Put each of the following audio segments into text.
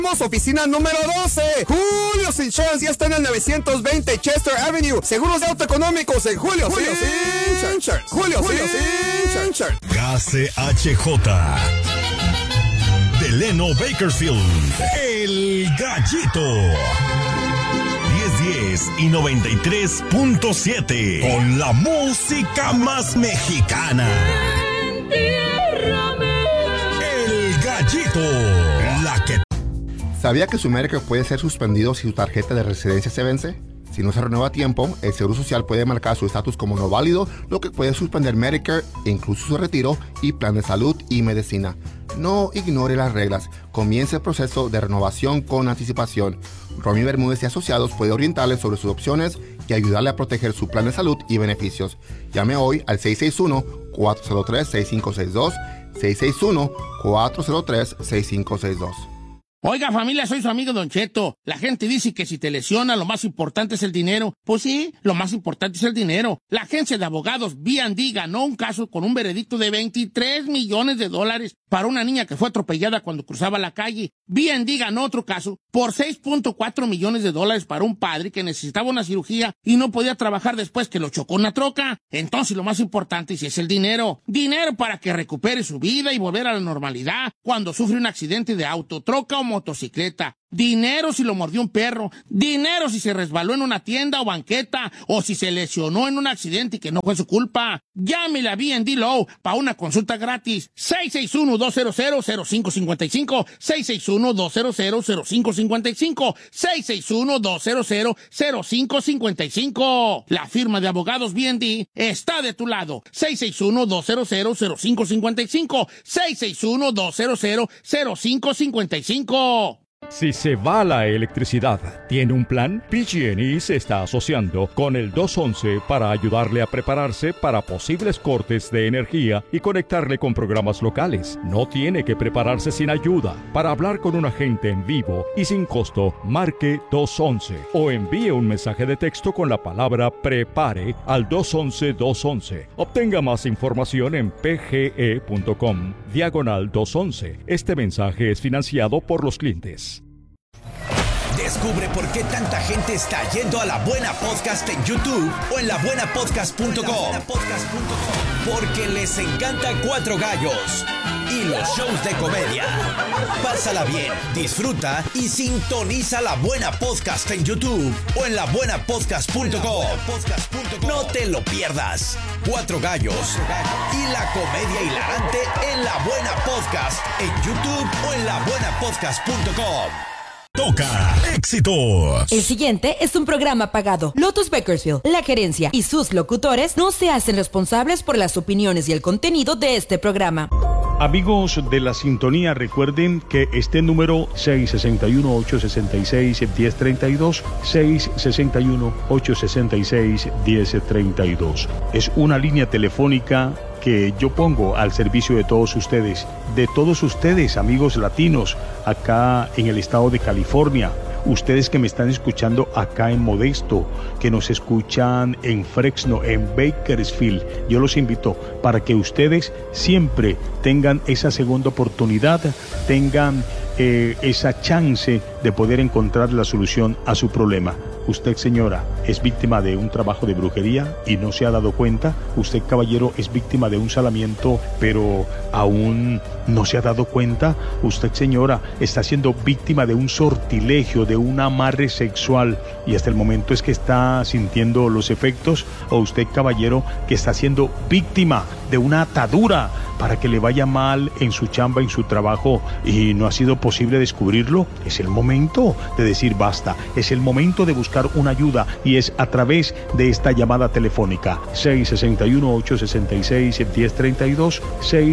Oficina número 12. Julio's Insurance ya está en el 920 Chester Avenue. Seguros de auto económicos en Julio's Insurance. Julio's Insurance. KCHJ. Delano Bakersfield. El Gallito. 1010 y 93.7. Con la música más mexicana. El Gallito. La que... ¿Sabía que su Medicare puede ser suspendido si su tarjeta de residencia se vence? Si no se renueva a tiempo, el Seguro Social puede marcar su estatus como no válido, lo que puede suspender Medicare, incluso su retiro y plan de salud y medicina. No ignore las reglas. Comience el proceso de renovación con anticipación. Romy Bermúdez y Asociados puede orientarle sobre sus opciones y ayudarle a proteger su plan de salud y beneficios. Llame hoy al 661-403-6562, 661-403-6562. Oiga, familia, soy su amigo Don Cheto. La gente dice que si te lesiona, lo más importante es el dinero. Pues sí, lo más importante es el dinero. La agencia de abogados B&D ganó un caso con un veredicto de $23 millones para una niña que fue atropellada cuando cruzaba la calle. B&D ganó otro caso por $6.4 millones para un padre que necesitaba una cirugía y no podía trabajar después que lo chocó una troca. Entonces, lo más importante sí es el dinero. Dinero para que recupere su vida y volver a la normalidad cuando sufre un accidente de auto, troca o motocicleta. Dinero si lo mordió un perro. Dinero si se resbaló en una tienda o banqueta o si se lesionó en un accidente y que no fue su culpa. Llámele a B&D Law para una consulta gratis. 661-200-0555. 661-200-0555. 661-200-0555. La firma de abogados B&D está de tu lado. 661-200-0555. 661-200-0555. Si se va la electricidad, ¿tiene un plan? PG&E se está asociando con el 211 para ayudarle a prepararse para posibles cortes de energía y conectarle con programas locales. No tiene que prepararse sin ayuda. Para hablar con un agente en vivo y sin costo, marque 211 o envíe un mensaje de texto con la palabra PREPARE al 211-211. Obtenga más información en pge.com/211. Este mensaje es financiado por los clientes. Descubre por qué tanta gente está yendo a La Buena Podcast en YouTube o en labuenapodcast.com. Porque les encanta Cuatro Gallos y los shows de comedia. Pásala bien, disfruta y sintoniza La Buena Podcast en YouTube o en labuenapodcast.com. No te lo pierdas. Cuatro Gallos y la comedia hilarante en La Buena Podcast en YouTube o en labuenapodcast.com. Toca éxitos. El siguiente es un programa pagado. Lotus Bakersfield, la gerencia y sus locutores no se hacen responsables por las opiniones y el contenido de este programa. Amigos de la sintonía, recuerden que este número 661-866-1032, 661-866-1032 es una línea telefónica que yo pongo al servicio de todos ustedes, amigos latinos, acá en el estado de California, ustedes que me están escuchando acá en Modesto, que nos escuchan en Fresno, en Bakersfield. Yo los invito para que ustedes siempre tengan esa segunda oportunidad, tengan esa chance de poder encontrar la solución a su problema. Usted, señora, es víctima de un trabajo de brujería y no se ha dado cuenta. Usted, caballero, es víctima de un salamiento, pero aún no se ha dado cuenta. Usted, señora, está siendo víctima de un sortilegio, de un amarre sexual y hasta el momento es que está sintiendo los efectos. O usted, caballero, que está siendo víctima de una atadura para que le vaya mal en su chamba, en su trabajo y no ha sido posible descubrirlo. Es el momento de decir basta. Es el momento de buscar una ayuda y es a través de esta llamada telefónica 661-866-1032,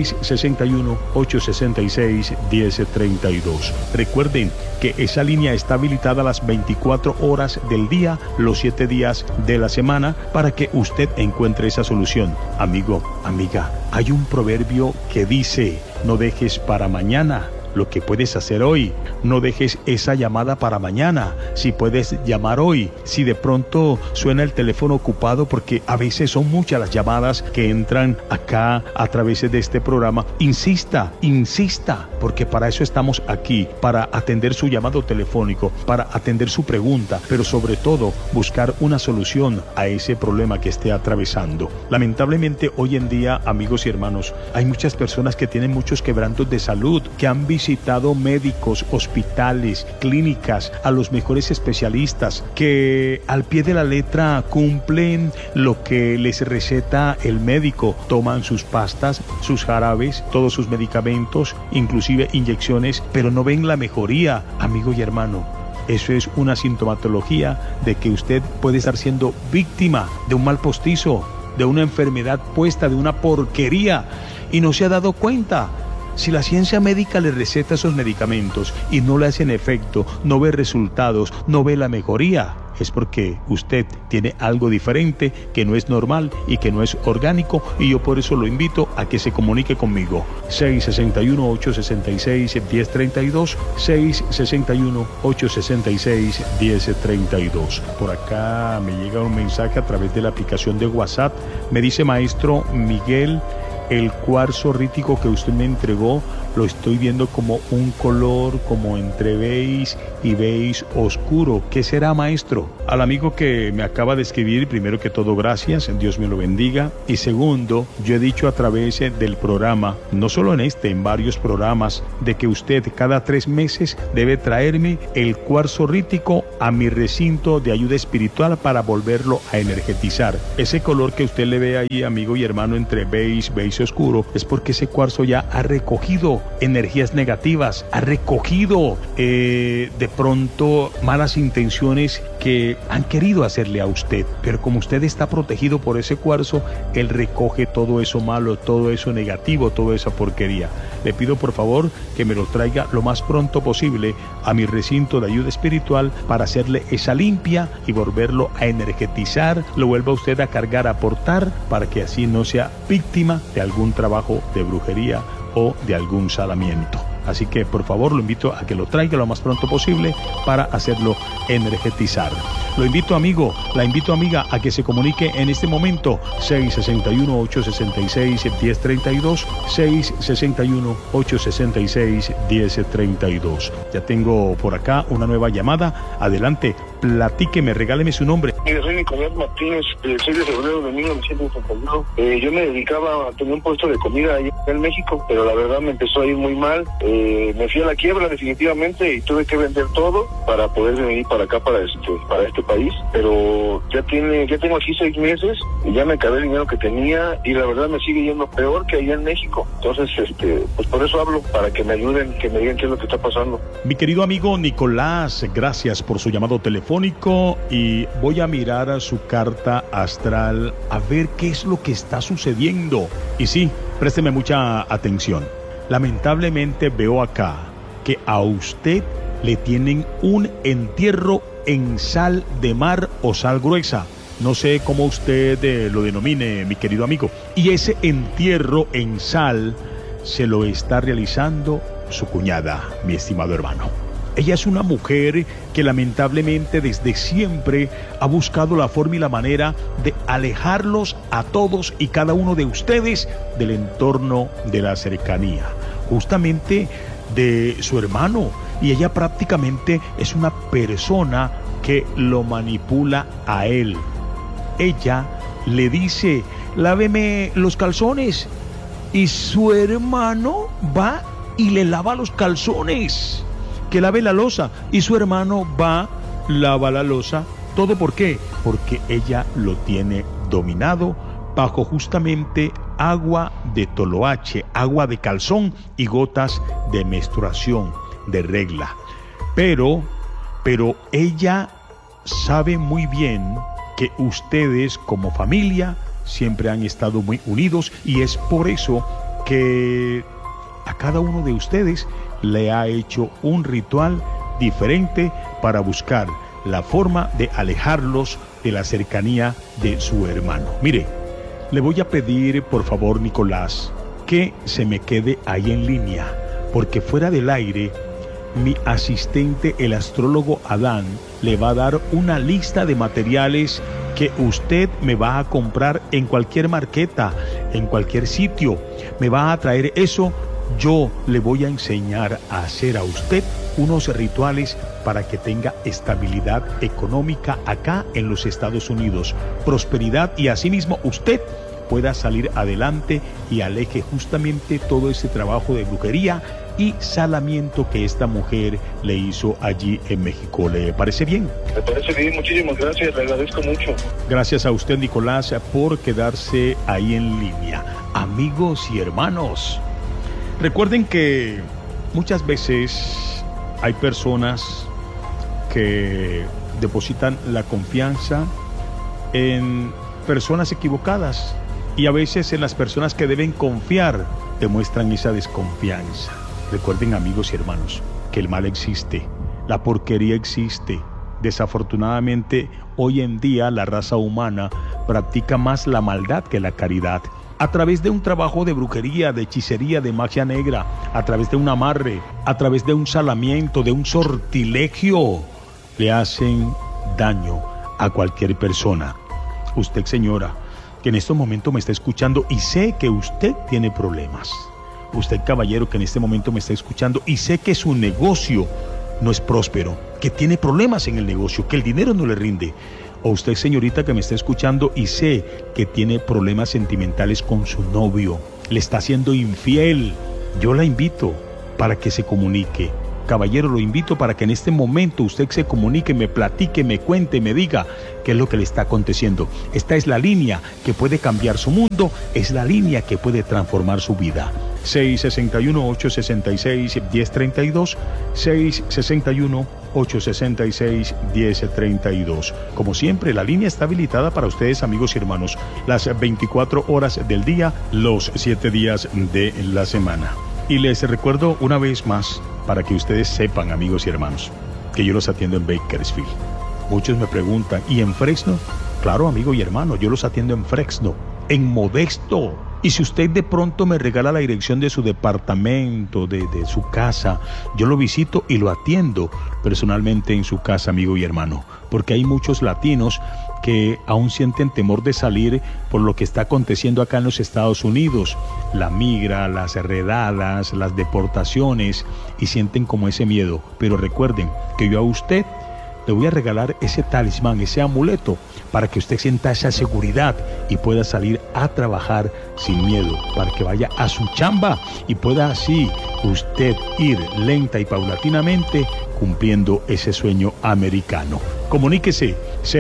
661-866-1032. Recuerden que esa línea está habilitada las 24 horas del día, los 7 días de la semana, para que usted encuentre esa solución. Amigo, amiga, hay un proverbio que dice: no dejes para mañana lo que puedes hacer hoy. No dejes esa llamada para mañana. Si puedes llamar hoy, si de pronto suena el teléfono ocupado, porque a veces son muchas las llamadas que entran acá a través de este programa, insista, porque para eso estamos aquí, para atender su llamado telefónico, para atender su pregunta, pero sobre todo buscar una solución a ese problema que esté atravesando. Lamentablemente hoy en día, amigos y hermanos, hay muchas personas que tienen muchos quebrantos de salud, que han visitado médicos, hospitales, clínicas, a los mejores especialistas, que al pie de la letra cumplen lo que les receta el médico, toman sus pastas, sus jarabes, todos sus medicamentos, inclusive inyecciones, pero no ven la mejoría, amigo y hermano. Eso es una sintomatología de que usted puede estar siendo víctima de un mal postizo, de una enfermedad puesta, de una porquería, y no se ha dado cuenta. Si la ciencia médica le receta esos medicamentos y no le hacen efecto, no ve resultados, no ve la mejoría, es porque usted tiene algo diferente que no es normal y que no es orgánico, y yo por eso lo invito a que se comunique conmigo. 661-866-1032, 661-866-1032. Por acá me llega un mensaje a través de la aplicación de WhatsApp. Me dice: maestro Miguel, el cuarzo rítico que usted me entregó lo estoy viendo como un color como entre beige y beige oscuro. ¿Qué será, maestro? Al amigo que me acaba de escribir, primero que todo, gracias, Dios me lo bendiga. Y segundo, yo he dicho a través del programa, no solo en este, en varios programas, de que usted cada 3 meses debe traerme el cuarzo rítico a mi recinto de ayuda espiritual para volverlo a energetizar. Ese color que usted le ve ahí, amigo y hermano, entre beige oscuro, es porque ese cuarzo ya ha recogido energías negativas, ha recogido de pronto malas intenciones que han querido hacerle a usted, pero como usted está protegido por ese cuarzo, él recoge todo eso malo, todo eso negativo, toda esa porquería. Le pido por favor que me lo traiga lo más pronto posible a mi recinto de ayuda espiritual para hacerle esa limpia y volverlo a energetizar, lo vuelva usted a cargar, a portar, para que así no sea víctima de algún trabajo de brujería o de algún salamiento. Así que por favor lo invito a que lo traiga lo más pronto posible para hacerlo energetizar. Lo invito, amigo, la invito, amiga, a que se comunique en este momento. 661-866-1032, 661-866-1032. Ya tengo por acá una nueva llamada. Adelante, platíqueme, regáleme su nombre. Mira, soy Nicolás Martínez, 6 de febrero de 1971. Yo me dedicaba a tener un puesto de comida allá en México, pero la verdad me empezó a ir muy mal. Me fui a la quiebra definitivamente y tuve que vender todo para poder venir para acá, para este país. Pero ya tengo aquí 6 meses y ya me acabé el dinero que tenía y la verdad me sigue yendo peor que allá en México. Entonces, pues por eso hablo, para que me ayuden, que me digan qué es lo que está pasando. Mi querido amigo Nicolás, gracias por su llamado telefónico, y voy a mirar a su carta astral a ver qué es lo que está sucediendo. Y sí, présteme mucha atención. Lamentablemente veo acá que a usted le tienen un entierro en sal de mar o sal gruesa. No sé cómo usted lo denomine, mi querido amigo. Y ese entierro en sal se lo está realizando su cuñada, mi estimado hermano. Ella es una mujer que lamentablemente desde siempre ha buscado la forma y la manera de alejarlos a todos y cada uno de ustedes del entorno de la cercanía, justamente de su hermano. Y ella prácticamente es una persona que lo manipula a él. Ella le dice: láveme los calzones, y su hermano va y le lava los calzones. Que lave la loza, y su hermano va, lava la loza. ¿Todo por qué? Porque ella lo tiene dominado bajo justamente agua de toloache, agua de calzón y gotas de menstruación, de regla. Pero ella sabe muy bien que ustedes como familia siempre han estado muy unidos, y es por eso que a cada uno de ustedes le ha hecho un ritual diferente para buscar la forma de alejarlos de la cercanía de su hermano. Mire, le voy a pedir por favor, Nicolás, que se me quede ahí en línea, porque fuera del aire, mi asistente, el astrólogo Adán, le va a dar una lista de materiales que usted me va a comprar en cualquier marqueta, en cualquier sitio. Me va a traer eso. Yo le voy a enseñar a hacer a usted unos rituales para que tenga estabilidad económica acá en los Estados Unidos, prosperidad, y asimismo usted pueda salir adelante y aleje justamente todo ese trabajo de brujería y salamiento que esta mujer le hizo allí en México. ¿Le parece bien? Me parece bien, muchísimas gracias, le agradezco mucho. Gracias a usted, Nicolás, por quedarse ahí en línea. Amigos y hermanos, recuerden que muchas veces hay personas que depositan la confianza en personas equivocadas, y a veces en las personas que deben confiar demuestran esa desconfianza. Recuerden, amigos y hermanos, que el mal existe, la porquería existe. Desafortunadamente, hoy en día la raza humana practica más la maldad que la caridad. A través de un trabajo de brujería, de hechicería, de magia negra, a través de un amarre, a través de un salamiento, de un sortilegio, le hacen daño a cualquier persona. Usted, señora, que en estos momentos me está escuchando y sé que usted tiene problemas. Usted, caballero, que en este momento me está escuchando y sé que su negocio no es próspero, que tiene problemas en el negocio, que el dinero no le rinde. O usted, señorita, que me está escuchando y sé que tiene problemas sentimentales con su novio, le está siendo infiel. Yo la invito para que se comunique. Caballero, lo invito para que en este momento usted se comunique, me platique, me cuente, me diga qué es lo que le está aconteciendo. Esta es la línea que puede cambiar su mundo, es la línea que puede transformar su vida. 661-866-1032, 661-866-1032. Como siempre, la línea está habilitada para ustedes, amigos y hermanos, las 24 horas del día, los 7 días de la semana. Y les recuerdo una vez más, para que ustedes sepan, amigos y hermanos, que yo los atiendo en Bakersfield. Muchos me preguntan, ¿y en Fresno? Claro, amigo y hermano, yo los atiendo en Fresno, en Modesto. Y si usted de pronto me regala la dirección de su departamento, de su casa, yo lo visito y lo atiendo personalmente en su casa, amigo y hermano. Porque hay muchos latinos que aún sienten temor de salir por lo que está aconteciendo acá en los Estados Unidos. La migra, las redadas, las deportaciones, y sienten como ese miedo. Pero recuerden que yo a usted le voy a regalar ese talismán, ese amuleto, para que usted sienta esa seguridad y pueda salir a trabajar sin miedo, para que vaya a su chamba y pueda así usted ir lenta y paulatinamente cumpliendo ese sueño americano. Comuníquese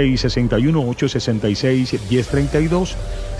661-866-1032,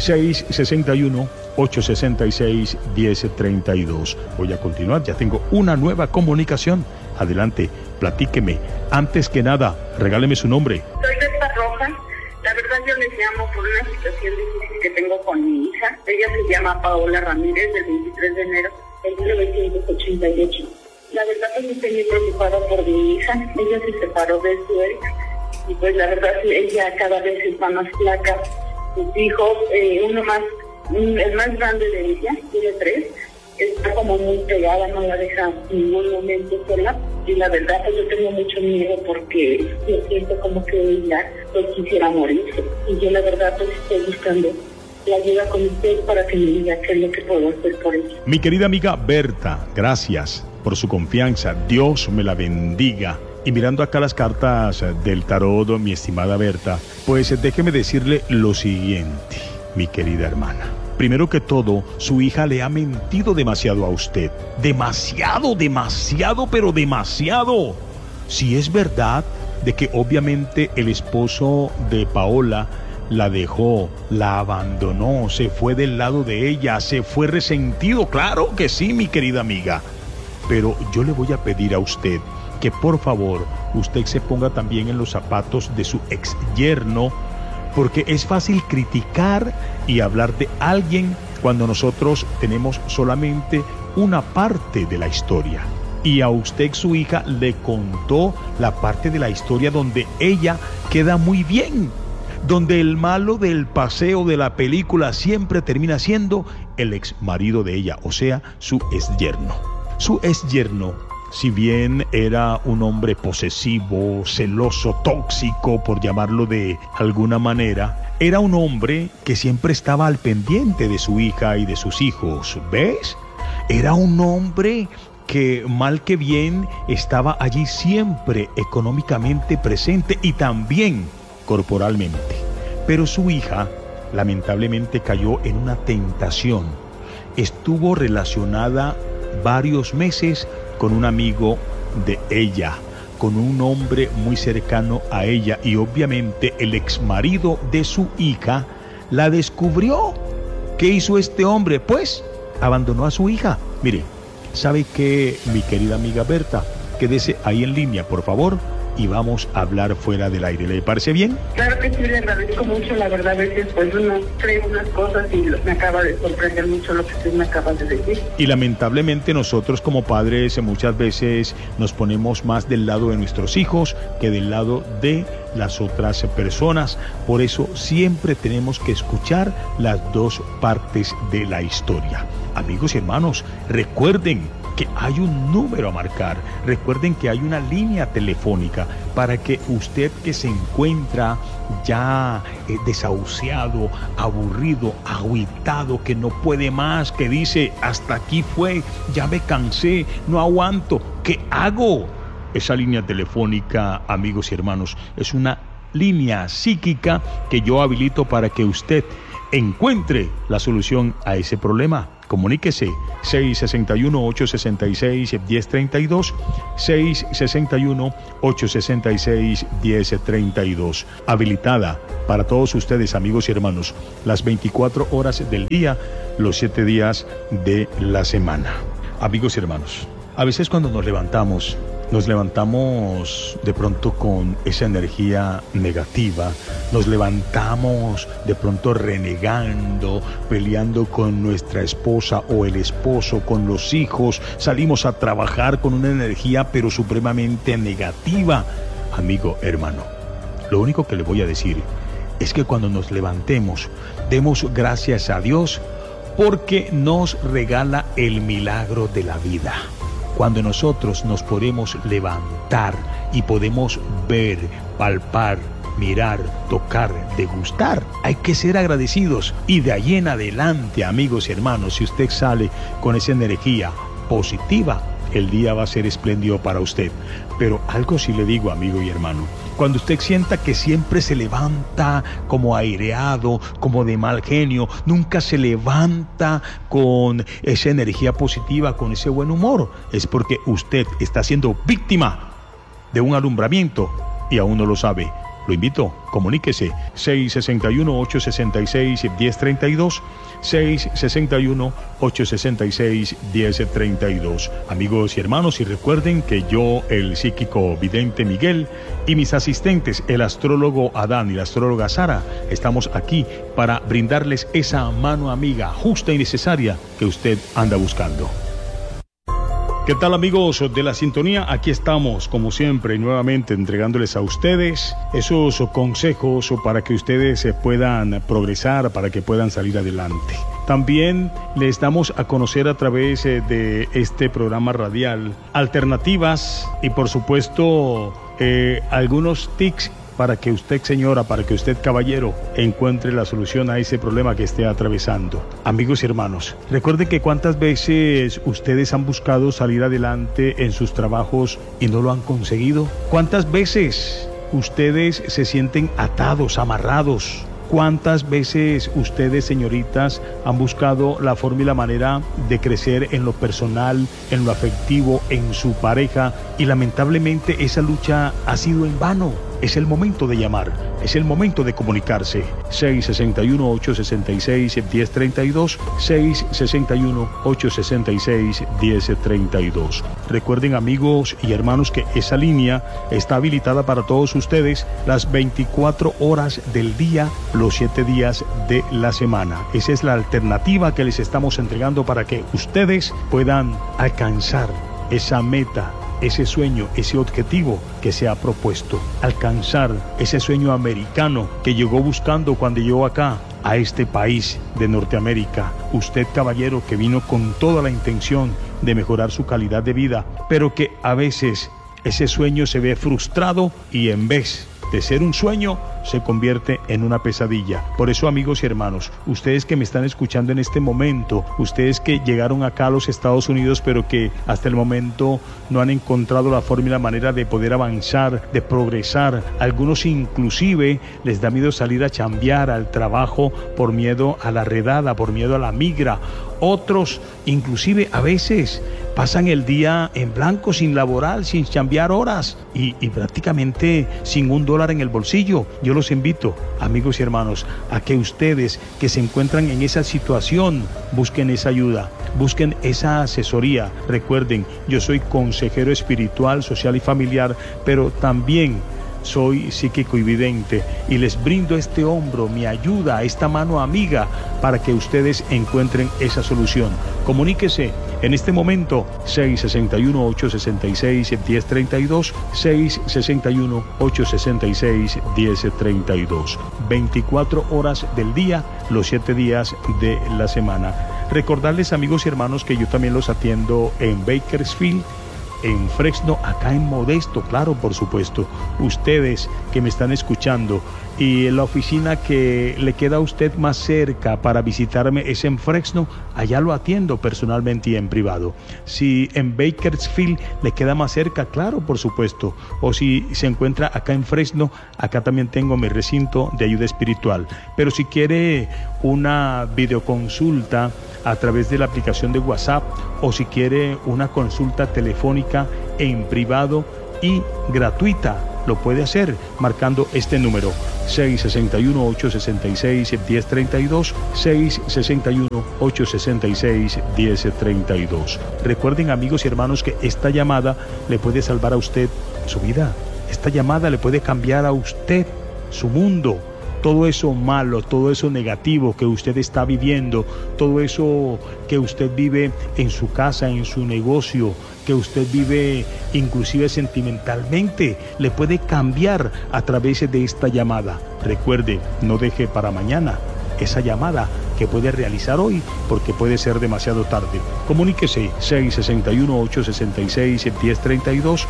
661-866-1032. Voy a continuar, ya tengo una nueva comunicación. Adelante, platíqueme. Antes que nada, regáleme su nombre. Soy Berta Rojas. La verdad yo les llamo por una situación difícil que tengo con mi hija. Ella se llama Paola Ramírez, del 23 de enero de 1988. La verdad pues estoy muy preocupada por mi hija. Ella se separó de su ex y pues la verdad ella cada vez está más flaca. Sus hijos, el más grande de ella, tiene 3, está como muy pegada, no la deja en ningún momento sola. Y la verdad pues yo tengo mucho miedo porque yo siento como que ella pues quisiera morirse. Y yo la verdad pues estoy buscando la ayuda con usted para que me diga qué es lo que puedo hacer por ella. Mi querida amiga Berta, gracias por su confianza. Dios me la bendiga. Y mirando acá las cartas del tarot, mi estimada Berta, pues déjeme decirle lo siguiente, mi querida hermana. Primero que todo, su hija le ha mentido demasiado a usted. Demasiado, pero demasiado. Si es verdad de que obviamente el esposo de Paola la dejó, la abandonó, se fue del lado de ella, se fue resentido. Claro que sí, mi querida amiga. Pero yo le voy a pedir a usted que por favor usted se ponga también en los zapatos de su ex yerno, porque es fácil criticar y hablar de alguien cuando nosotros tenemos solamente una parte de la historia. Y a usted, su hija, le contó la parte de la historia donde ella queda muy bien, donde el malo del paseo de la película siempre termina siendo el ex marido de ella, o sea, su ex yerno. Su ex yerno, si bien era un hombre posesivo, celoso, tóxico, por llamarlo de alguna manera, era un hombre que siempre estaba al pendiente de su hija y de sus hijos. ¿Ves? Era un hombre que mal que bien estaba allí siempre económicamente presente y también corporalmente. Pero su hija lamentablemente cayó en una tentación. Estuvo relacionada varios meses con un amigo de ella, con un hombre muy cercano a ella, y obviamente el exmarido de su hija la descubrió. ¿Qué hizo este hombre? Pues abandonó a su hija. Mire, ¿sabe qué, mi querida amiga Berta? Quédese ahí en línea, por favor, y vamos a hablar fuera del aire. ¿Le parece bien? Claro que sí, le agradezco mucho. La verdad, a veces pues uno cree unas cosas y me acaba de sorprender mucho lo que usted me acaba de decir. Y lamentablemente nosotros como padres muchas veces nos ponemos más del lado de nuestros hijos que del lado de las otras personas. Por eso siempre tenemos que escuchar las dos partes de la historia. Amigos y hermanos, recuerden que hay un número a marcar. Recuerden que hay una línea telefónica para que usted, que se encuentra ya desahuciado, aburrido, agüitado, que no puede más, que dice hasta aquí fue, ya me cansé, no aguanto, ¿qué hago? Esa línea telefónica, amigos y hermanos, es una línea psíquica que yo habilito para que usted encuentre la solución a ese problema. Comuníquese 661-866-1032, 661-866-1032. Habilitada para todos ustedes, amigos y hermanos, las 24 horas del día, los 7 días de la semana. Amigos y hermanos, a veces cuando nos levantamos de pronto con esa energía negativa, nos levantamos de pronto renegando, peleando con nuestra esposa o el esposo, con los hijos, salimos a trabajar con una energía pero supremamente negativa. Amigo, hermano, lo único que le voy a decir es que cuando nos levantemos, demos gracias a Dios porque nos regala el milagro de la vida. Cuando nosotros nos podemos levantar y podemos ver, palpar, mirar, tocar, degustar, hay que ser agradecidos. Y de ahí en adelante, amigos y hermanos, si usted sale con esa energía positiva, el día va a ser espléndido para usted. Pero algo sí le digo, amigo y hermano, cuando usted sienta que siempre se levanta como aireado, como de mal genio, nunca se levanta con esa energía positiva, con ese buen humor, es porque usted está siendo víctima de un alumbramiento y aún no lo sabe. Lo invito, comuníquese 661-866-1032, 661-866-1032. Amigos y hermanos, y recuerden que yo, el psíquico vidente Miguel, y mis asistentes, el astrólogo Adán y la astróloga Sara, estamos aquí para brindarles esa mano amiga, justa y necesaria que usted anda buscando. ¿Qué tal, amigos de la sintonía? Aquí estamos, como siempre, nuevamente entregándoles a ustedes esos consejos para que ustedes puedan progresar, para que puedan salir adelante. También les damos a conocer a través de este programa radial alternativas y, por supuesto, algunos tips para que usted, señora, para que usted, caballero, encuentre la solución a ese problema que esté atravesando. Amigos y hermanos, recuerden que cuántas veces ustedes han buscado salir adelante en sus trabajos y no lo han conseguido. ¿Cuántas veces ustedes se sienten atados, amarrados? ¿Cuántas veces ustedes, señoritas, han buscado la forma y la manera de crecer en lo personal, en lo afectivo, en su pareja, y lamentablemente esa lucha ha sido en vano? Es el momento de llamar, es el momento de comunicarse. 661-866-1032, 661-866-1032. Recuerden, amigos y hermanos, que esa línea está habilitada para todos ustedes las 24 horas del día, los 7 días de la semana. Esa es la alternativa que les estamos entregando para que ustedes puedan alcanzar esa meta ese sueño, ese objetivo que se ha propuesto, alcanzar ese sueño americano que llegó buscando cuando llegó acá a este país de Norteamérica. Usted, caballero, que vino con toda la intención de mejorar su calidad de vida, pero que a veces ese sueño se ve frustrado y en vez de ser un sueño, se convierte en una pesadilla. Por eso, amigos y hermanos, ustedes que me están escuchando en este momento, ustedes que llegaron acá a los Estados Unidos, pero que hasta el momento no han encontrado la forma y la manera de poder avanzar, de progresar. Algunos inclusive les da miedo salir a chambear al trabajo por miedo a la redada, por miedo a la migra. Otros, inclusive a veces, pasan el día en blanco, sin laborar, sin chambear horas y prácticamente sin $1 en el bolsillo. Yo los invito, amigos y hermanos, a que ustedes que se encuentran en esa situación busquen esa ayuda, busquen esa asesoría. Recuerden, yo soy consejero espiritual, social y familiar, pero también soy psíquico y vidente y les brindo este hombro, mi ayuda, esta mano amiga para que ustedes encuentren esa solución. Comuníquese en este momento 661-866-1032, 661-866-1032. 24 horas del día, los 7 días de la semana. Recordarles, amigos y hermanos, que yo también los atiendo en Bakersfield, en Fresno, acá en Modesto, claro, por supuesto. Ustedes que me están escuchando y la oficina que le queda a usted más cerca para visitarme es en Fresno, allá lo atiendo personalmente y en privado. Si en Bakersfield le queda más cerca, claro, por supuesto. O si se encuentra acá en Fresno, acá también tengo mi recinto de ayuda espiritual. Pero si quiere una videoconsulta a través de la aplicación de WhatsApp, o si quiere una consulta telefónica en privado y gratuita, lo puede hacer marcando este número 661-866-1032, 661-866-1032. Recuerden, amigos y hermanos, que esta llamada le puede salvar a usted su vida. Esta llamada le puede cambiar a usted su mundo. Todo eso malo, todo eso negativo que usted está viviendo, todo eso que usted vive en su casa, en su negocio, que usted vive inclusive sentimentalmente, le puede cambiar a través de esta llamada. Recuerde, no deje para mañana esa llamada que puede realizar hoy, porque puede ser demasiado tarde. Comuníquese 661-866-1032,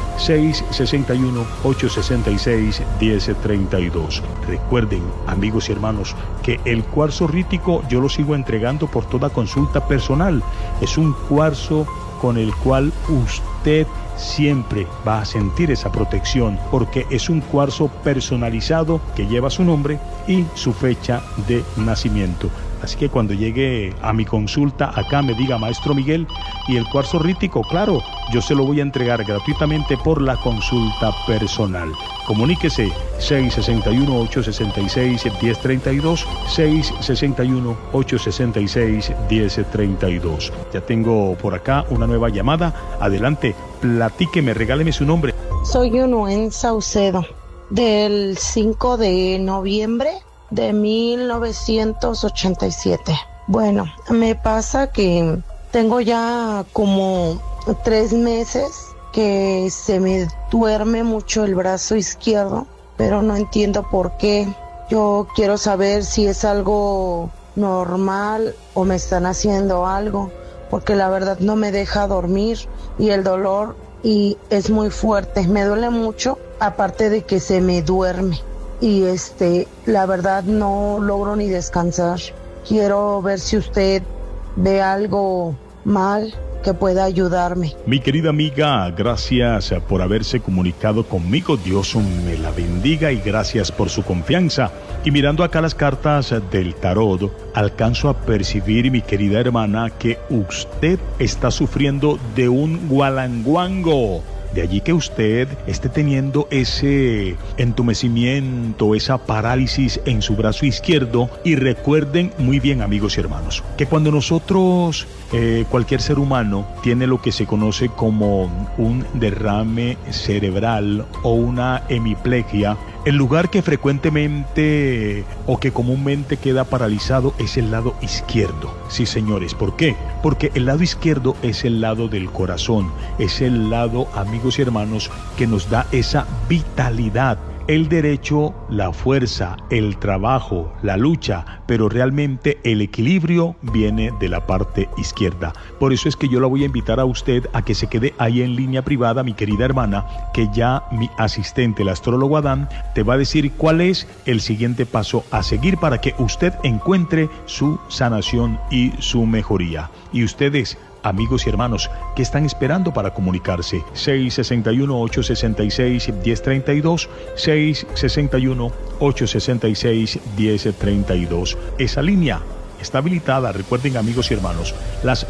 661-866-1032. Recuerden, amigos y hermanos, que el cuarzo rítico yo lo sigo entregando por toda consulta personal. Es un cuarzo con el cual usted siempre va a sentir esa protección, porque es un cuarzo personalizado que lleva su nombre y su fecha de nacimiento. Así que cuando llegue a mi consulta acá me diga: Maestro Miguel, y el cuarzo rítico, claro, yo se lo voy a entregar gratuitamente por la consulta personal. Comuníquese 661-866-1032, 661-866-1032. Ya tengo por acá una nueva llamada. Adelante, platíqueme, regáleme su nombre. Soy Unuen Saucedo, del 5 de noviembre de 1987. Bueno, me pasa que tengo ya como 3 meses que se me duerme mucho el brazo izquierdo, pero no entiendo por qué. Yo quiero saber si es algo normal o me están haciendo algo, porque la verdad no me deja dormir y el dolor es muy fuerte, me duele mucho, aparte de que se me duerme. Y la verdad no logro ni descansar. Quiero ver si usted ve algo mal que pueda ayudarme. Mi querida amiga, gracias por haberse comunicado conmigo. Dios me la bendiga y gracias por su confianza. Y mirando acá las cartas del tarot, alcanzo a percibir, mi querida hermana, que usted está sufriendo de un gualanguango. De allí que usted esté teniendo ese entumecimiento, esa parálisis en su brazo izquierdo. Y recuerden muy bien, amigos y hermanos, que cuando nosotros, cualquier ser humano, tiene lo que se conoce como un derrame cerebral o una hemiplegia, El lugar que frecuentemente o que comúnmente queda paralizado es el lado izquierdo. Sí, señores, ¿por qué? Porque el lado izquierdo es el lado del corazón, es el lado, amigos y hermanos, que nos da esa vitalidad. El derecho, la fuerza, el trabajo, la lucha, pero realmente el equilibrio viene de la parte izquierda. Por eso es que yo la voy a invitar a usted a que se quede ahí en línea privada, mi querida hermana, que ya mi asistente, el astrólogo Adán, te va a decir cuál es el siguiente paso a seguir para que usted encuentre su sanación y su mejoría. Y ustedes, amigos y hermanos, ¿qué están esperando para comunicarse? 661-866-1032, 661-866-1032. Esa línea está habilitada, recuerden, amigos y hermanos, las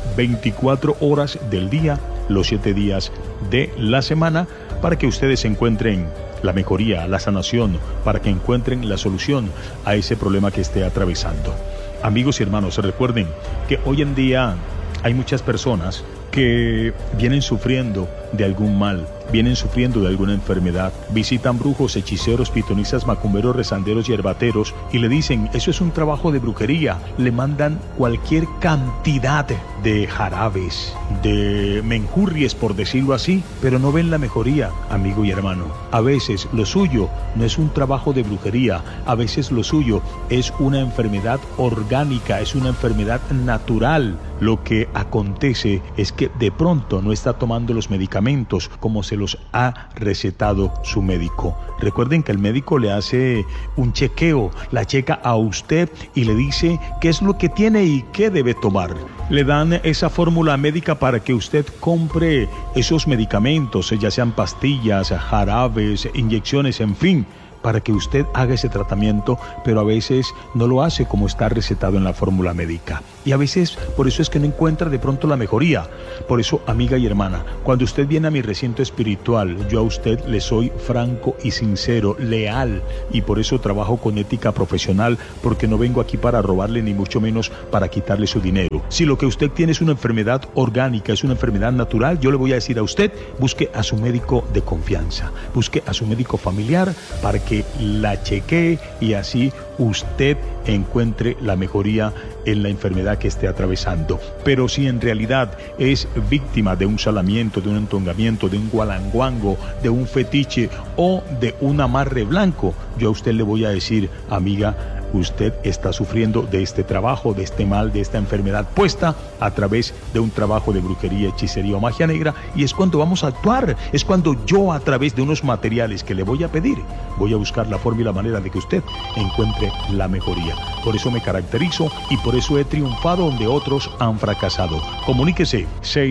24 horas del día, los 7 días de la semana, para que ustedes encuentren la mejoría, la sanación, para que encuentren la solución a ese problema que esté atravesando. Amigos y hermanos, recuerden que hoy en día hay muchas personas que vienen sufriendo de algún mal, vienen sufriendo de alguna enfermedad, visitan brujos, hechiceros, pitonisas, macumberos, rezanderos, hierbateros y le dicen, eso es un trabajo de brujería. Le mandan cualquier cantidad de jarabes, de menjurries, por decirlo así, pero no ven la mejoría, amigo y hermano. A veces lo suyo no es un trabajo de brujería, a veces lo suyo es una enfermedad orgánica, es una enfermedad natural. Lo que acontece es que de pronto no está tomando los medicamentos como se los ha recetado su médico. Recuerden que el médico le hace un chequeo, la checa a usted y le dice qué es lo que tiene y qué debe tomar. Le dan esa fórmula médica para que usted compre esos medicamentos, ya sean pastillas, jarabes, inyecciones, en fin, para que usted haga ese tratamiento, pero a veces no lo hace como está recetado en la fórmula médica. Y a veces por eso es que no encuentra de pronto la mejoría. Por eso, amiga y hermana, cuando usted viene a mi recinto espiritual, yo a usted le soy franco y sincero, leal, y por eso trabajo con ética profesional, porque no vengo aquí para robarle ni mucho menos para quitarle su dinero. Si lo que usted tiene es una enfermedad orgánica, es una enfermedad natural, yo le voy a decir a usted, busque a su médico de confianza, busque a su médico familiar para que la chequee y así usted encuentre la mejoría en la enfermedad que esté atravesando. Pero si en realidad es víctima de un salamiento, de un entongamiento, de un gualanguango, de un fetiche o de un amarre blanco, yo a usted le voy a decir, amiga, usted está sufriendo de este trabajo, de este mal, de esta enfermedad puesta a través de un trabajo de brujería, hechicería o magia negra, y es cuando vamos a actuar, es cuando yo a través de unos materiales que le voy a pedir, voy a buscar la forma y la manera de que usted encuentre la mejoría. Por eso me caracterizo y por eso he triunfado donde otros han fracasado. Comuníquese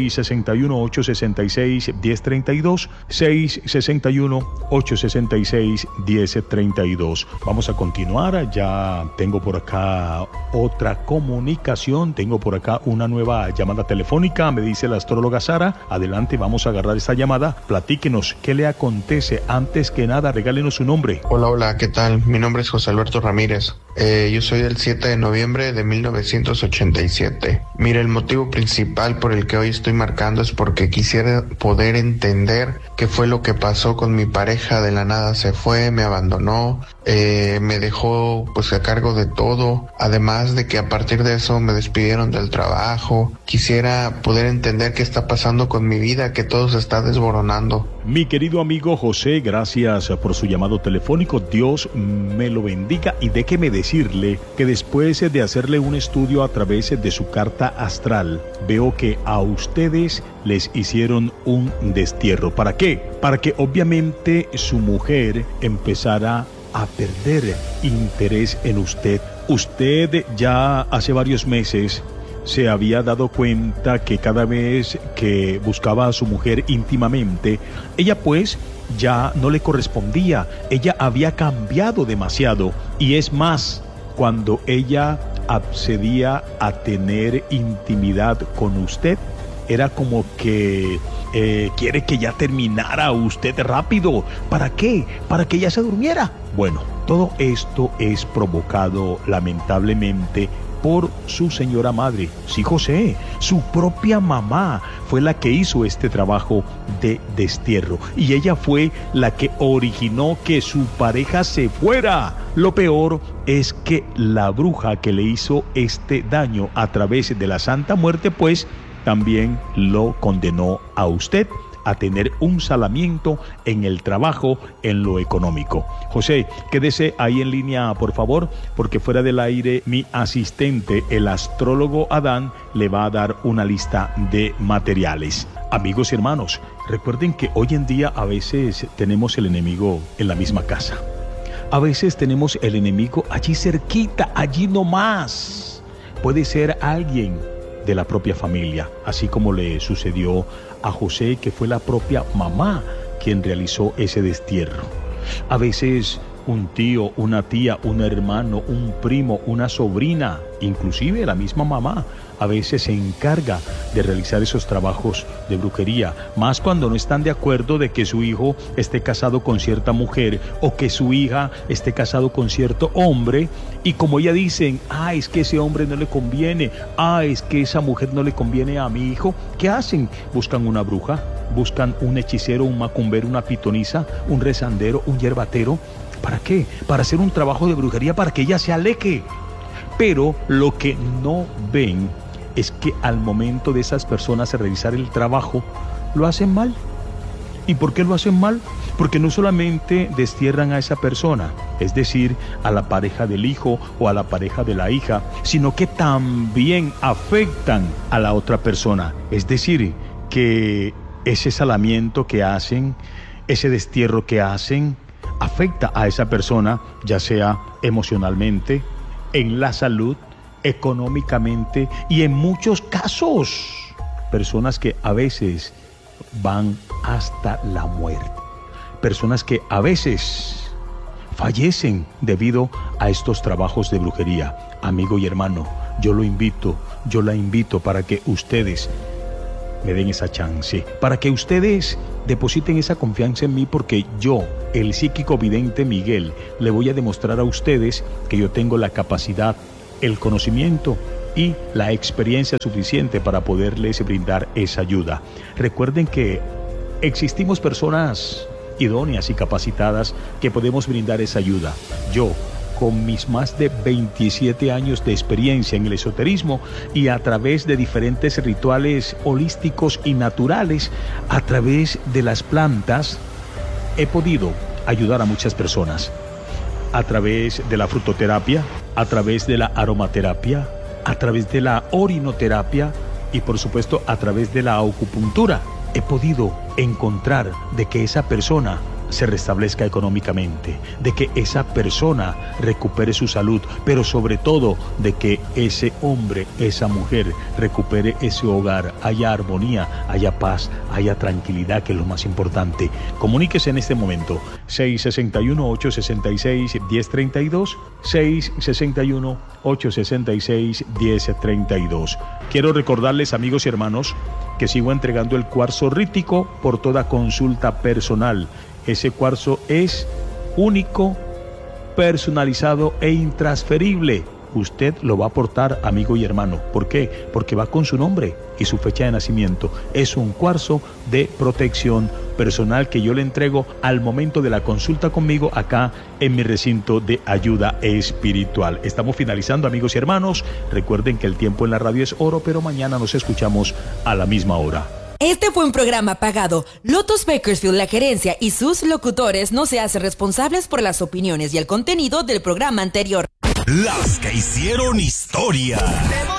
661-866-1032, 661-866-1032. Vamos a continuar, ya tengo por acá otra comunicación, tengo por acá una nueva llamada telefónica, me dice la astróloga Sara. Adelante, vamos a agarrar esta llamada, platíquenos qué le acontece. Antes que nada, regálenos su nombre. Hola, ¿qué tal? Mi nombre es José Alberto Ramírez. Yo soy del 7 de noviembre de 1987. Mira, el motivo principal por el que hoy estoy marcando es porque quisiera poder entender qué fue lo que pasó con mi pareja. De la nada se fue, me abandonó, me dejó pues a cargo de todo, además de que a partir de eso me despidieron del trabajo. Quisiera poder entender qué está pasando con mi vida, que todo se está desboronando. Mi querido amigo José, gracias por su llamado telefónico. Dios me lo bendiga, y déjeme decirle que después de hacerle un estudio a través de su carta astral, veo que a ustedes les hicieron un destierro. ¿Para qué? Para que obviamente su mujer empezara a perder interés en usted. Usted ya hace varios meses se había dado cuenta que cada vez que buscaba a su mujer íntimamente, ella pues ya no le correspondía, ella había cambiado demasiado, y es más, cuando ella accedía a tener intimidad con usted, era como que quiere que ya terminara usted rápido. ¿Para qué? Para que ella se durmiera. Bueno, todo esto es provocado lamentablemente por su señora madre. Sí, José, su propia mamá fue la que hizo este trabajo de destierro y ella fue la que originó que su pareja se fuera. Lo peor es que la bruja que le hizo este daño a través de la Santa Muerte, pues también lo condenó a usted a tener un salamiento en el trabajo, en lo económico. José, quédese ahí en línea, por favor, porque fuera del aire mi asistente, el astrólogo Adán, le va a dar una lista de materiales. Amigos y hermanos, recuerden que hoy en día a veces tenemos el enemigo en la misma casa. A veces tenemos el enemigo allí cerquita, allí nomás. Puede ser alguien de la propia familia, así como le sucedió a José, que fue la propia mamá quien realizó ese destierro. A veces un tío, una tía, un hermano, un primo, una sobrina, inclusive la misma mamá, a veces se encarga de realizar esos trabajos de brujería, más cuando no están de acuerdo de que su hijo esté casado con cierta mujer o que su hija esté casado con cierto hombre, y como ella dicen, es que ese hombre no le conviene, es que esa mujer no le conviene a mi hijo, ¿qué hacen? Buscan una bruja, buscan un hechicero, un macumbero, una pitonisa, un rezandero, un yerbatero. ¿Para qué? Para hacer un trabajo de brujería para que ella se aleje. Pero lo que no ven es que al momento de esas personas realizar el trabajo, lo hacen mal. ¿Y por qué lo hacen mal? Porque no solamente destierran a esa persona, es decir, a la pareja del hijo o a la pareja de la hija, sino que también afectan a la otra persona. Es decir, que ese salamiento que hacen, ese destierro que hacen, afecta a esa persona, ya sea emocionalmente, en la salud, económicamente y en muchos casos, personas que a veces van hasta la muerte. Personas que a veces fallecen debido a estos trabajos de brujería. Amigo y hermano, yo la invito para que ustedes me den esa chance, para que ustedes depositen esa confianza en mí, porque yo, el psíquico vidente Miguel, le voy a demostrar a ustedes que yo tengo la capacidad, el conocimiento y la experiencia suficiente para poderles brindar esa ayuda. Recuerden que existimos personas idóneas y capacitadas que podemos brindar esa ayuda. Yo, con mis más de 27 años de experiencia en el esoterismo y a través de diferentes rituales holísticos y naturales, a través de las plantas, he podido ayudar a muchas personas. A través de la frutoterapia, a través de la aromaterapia, a través de la orinoterapia y por supuesto a través de la acupuntura, he podido encontrar de que esa persona se restablezca económicamente, de que esa persona recupere su salud, pero sobre todo de que ese hombre, esa mujer recupere ese hogar, haya armonía, haya paz, haya tranquilidad, que es lo más importante. Comuníquese en este momento, 661-866-1032, 661-866-1032. Quiero recordarles, amigos y hermanos, que sigo entregando el cuarzo rítico por toda consulta personal. Ese cuarzo es único, personalizado e intransferible. Usted lo va a aportar, amigo y hermano. ¿Por qué? Porque va con su nombre y su fecha de nacimiento. Es un cuarzo de protección personal que yo le entrego al momento de la consulta conmigo acá en mi recinto de ayuda espiritual. Estamos finalizando, amigos y hermanos. Recuerden que el tiempo en la radio es oro, pero mañana nos escuchamos a la misma hora. Este fue un programa pagado. Lotus Bakersfield, la gerencia y sus locutores no se hacen responsables por las opiniones y el contenido del programa anterior. Las que hicieron historia.